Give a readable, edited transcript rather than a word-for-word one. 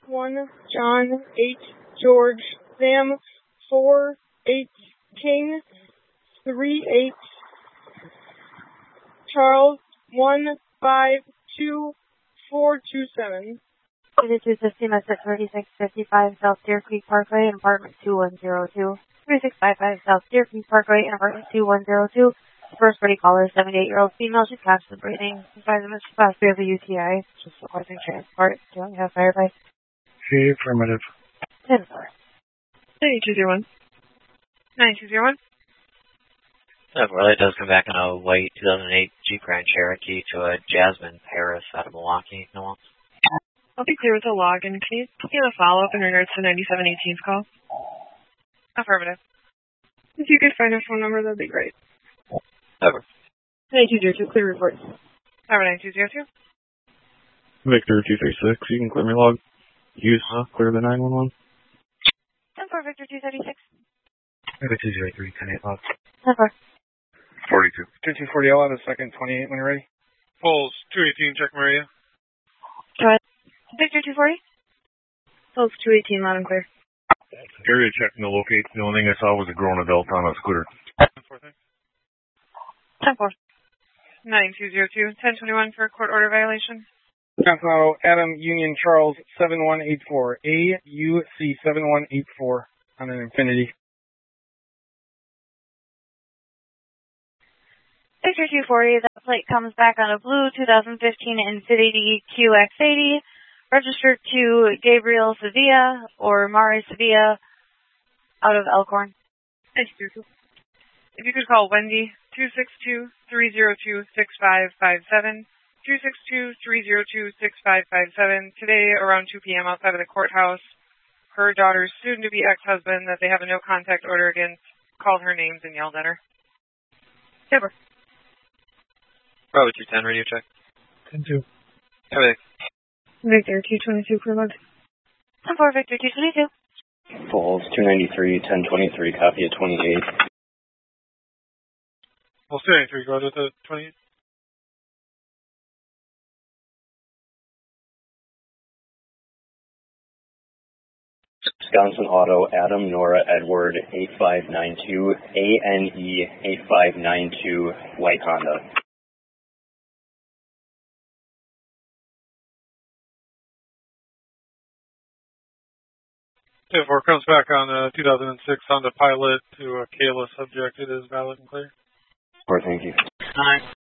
1 John 8 George Sam 4 8 King 3 8 Charles 1 5 2 4 2 7. 2250 Message 3655 South Deer Creek Parkway and Apartment 2102. 3655 South Deer Creek Parkway and Apartment 2102. First party caller, 78-year-old female. She's constantly breathing. Advisement she possibly has a UTI. Just requesting transport. Do you have firefight? Affirmative. 10-4. 9201. 9201. Well, it does come back on a white 2008 Jeep Grand Cherokee to a Jasmine Paris out of Milwaukee. No one. I'll be clear with the login. Can you give a follow-up in regards to 9718's call? Affirmative. If you could find a phone number, that'd be great. Over. 9202, clear report. Over 9202. Victor 236, you can clear me log. Use clear the 911. 10-4, Victor 236. Victor 203, 10-8 log. 10-4. 42. 2240, I'll have a second 28 when you're ready. Pulse 218, check Maria. Go ahead. Victor 240. Pulse 218, loud and clear. Area checking to locate. The only thing I saw was a grown adult on a scooter. 10-4. 9202, 1021 for court order violation. Johnson Auto, Adam Union Charles 7184. AUC 7184 on an Infinity. Victor 240, that plate comes back on a blue 2015 Infiniti QX80, registered to Gabriel Sevilla or Mari Sevilla out of Elkhorn. Thank you. If you could call Wendy, 262-302-6557, 262-302-6557, today around 2 p.m. outside of the courthouse. Her daughter's soon-to-be ex-husband that they have a no-contact order against called her names and yelled at her. Super. Bravo 210, radio check. 10-2. Everything. Victor 222, clear load. 10-4, Victor 222. Falls 293, 1023, copy of 28. Pulse 293, go to the 28. Wisconsin Auto, Adam Nora Edward 8592, ANE 8592, white Honda. Therefore, comes back on 2006 Honda Pilot to a Kayla subject. It is valid and clear. Thank you.